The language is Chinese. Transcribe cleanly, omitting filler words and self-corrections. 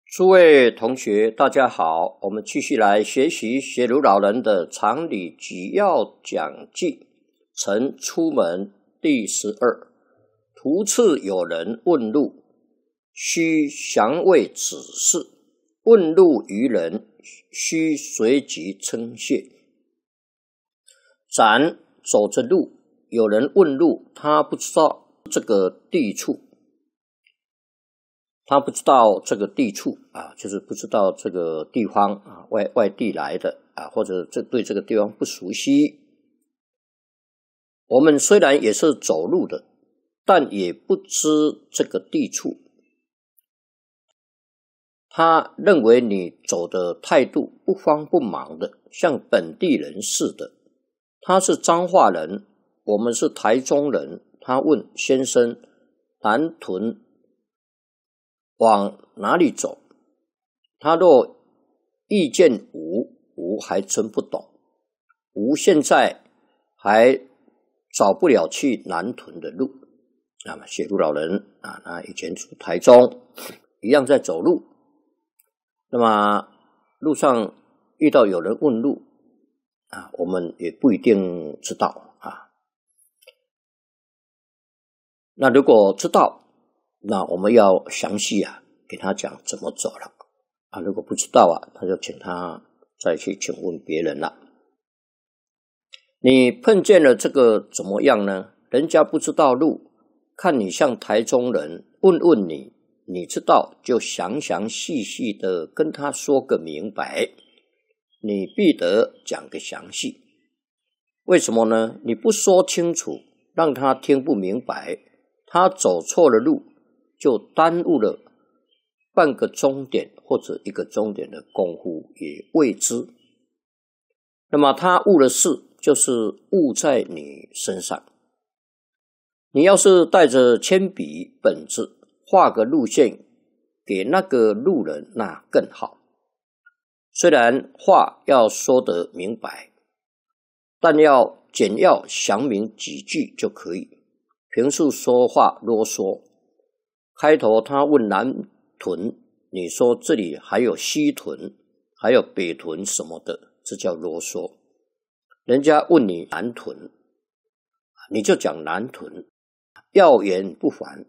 诸位同学，大家好，我们继续来学习学儒老人的常理举要讲记，晨出门第12。途次有人问路，须详为指示。问路于人，须随即称谢。咱走着路，有人问路，他不知道这个地处。就是不知道这个地方啊，外地来的啊，或者对这个地方不熟悉。我们虽然也是走路的，但也不知这个地处。他认为你走的态度不慌不忙的，像本地人似的。他是彰化人，我们是台中人。他问先生，南屯往哪里走？他若意见无还真不懂。无现在还找不了去南屯的路。那么学儒老人啊，他以前住台中，一样在走路。那么路上遇到有人问路啊，我们也不一定知道啊。那如果知道，那我们要详细给他讲怎么走了啊。如果不知道他就请他再去请问别人了。你碰见了这个怎么样呢？人家不知道路，看你像台中人，问你，你知道就详细细的跟他说个明白，你必得讲个详细。为什么呢？你不说清楚，让他听不明白，他走错了路，就耽误了半个终点或者一个终点的功夫也未知。那么他误了事，就是误在你身上。你要是带着铅笔本子画个路线给那个路人，那更好。虽然话要说得明白，但要简要详明几句就可以。平素说话啰嗦，开头他问南屯，你说这里还有西屯，还有北屯什么的，这叫啰嗦。人家问你南屯，你就讲南屯，要言不烦，